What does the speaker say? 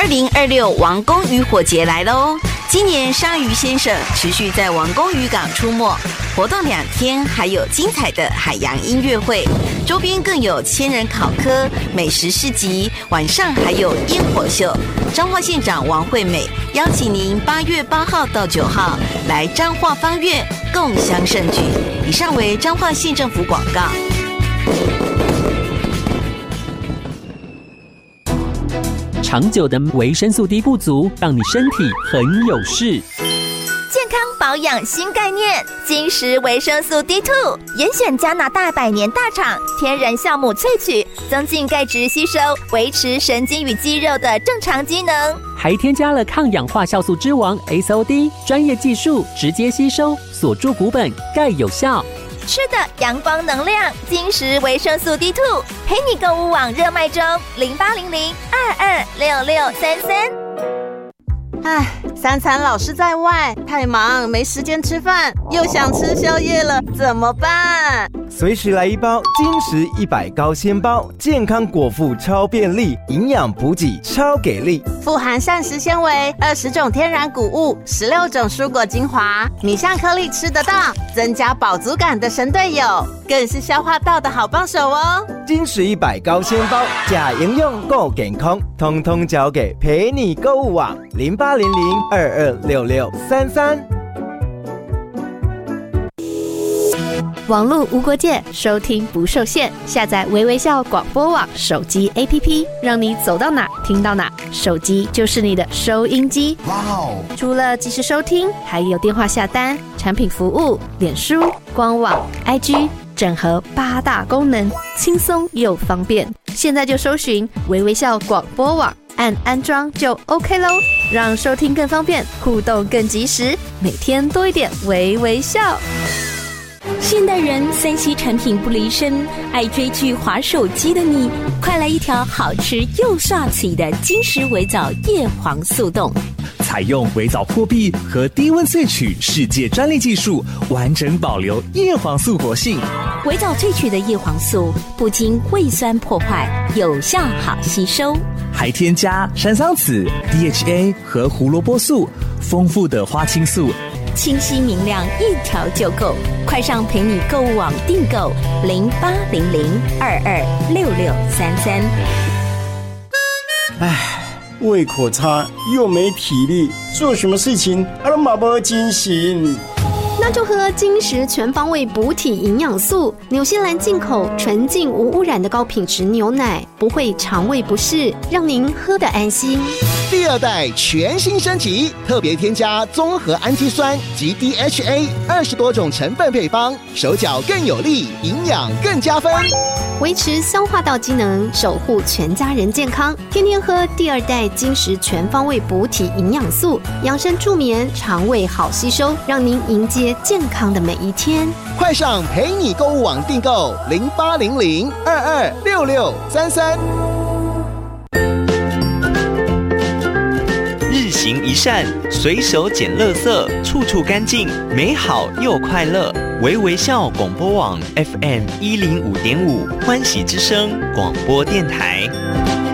2026王公渔火节来喽！今年鲨鱼先生持续在王公渔港出没，活动2天，还有精彩的海洋音乐会，周边更有千人考科、美食市集，晚上还有烟火秀。彰化县长王惠美邀请您8月8号到9号来彰化芳苑共襄盛举。以上为彰化县政府广告。 长久的维生素 D 不足，让你身体很有事。 健康保养新概念，金石维生素 D2， 严选加拿大100年大厂天然酵母萃取，增进钙质吸收，维持神经与肌肉的正常机能。 还添加了抗氧化酵素之王 SOD， 专业技术直接吸收，锁住骨本，钙有效。 吃的阳光能量，金石维生素 D2， 陪你购物网热卖中，0800226633。 3餐老是在外，太忙没时间吃饭，又想吃宵夜了，怎么办？ 随时来一包金石100高纤包，健康果腹超便利，营养补给超给力， 富含膳食纤维、20种天然谷物、16种蔬果精华，米香颗粒吃得到，增加饱足感的神队友，更是消化道的好帮手哦。 金石100高纤包，假营养够健康，通通交给陪你购物网0800226633。 网络无国界，收听不受限。下载微微笑广播网手机 APP， 让你走到哪听到哪，手机就是你的收音机。哇哦！除了即时收听，还有电话下单、产品服务、脸书、官网、IG， 整合8大功能，轻松又方便。现在就搜寻微微笑广播网，按安装就 OK 咯，让收听更方便，互动更及时，每天多一点微微笑。 现代人3C 产品不离身，爱追剧滑手机的你，快来一条好吃又刷嘴的金石微藻叶黄素冻。 采用微藻破壁和低温萃取世界专利技术，完整保留叶黄素活性。 微藻萃取的叶黄素不经胃酸破坏，有效好吸收， 还添加山桑子、DHA 和胡萝卜素，丰富的花青素， 清晰明亮，一条就够。快上陪你购物网订购0800226633。 胃口差又没体力，做什么事情都没精神。 那就喝金石全方位补体营养素，纽西兰进口纯净无污染的高品质牛奶，不会肠胃不适，让您喝得安心。 第2代全新升级，特别添加综合氨基酸及 DHA 20多种成分配方，手脚更有力，营养更加分， 维持消化道机能，守护全家人健康。天天喝第2代金石全方位补体营养素，养生助眠，肠胃好吸收，让您迎接健康的每一天。 快上陪你购物网订购0800226633。 日行一善，随手捡垃圾，处处干净，美好又快乐。微微笑广播网 FM105.5欢喜之声广播电台。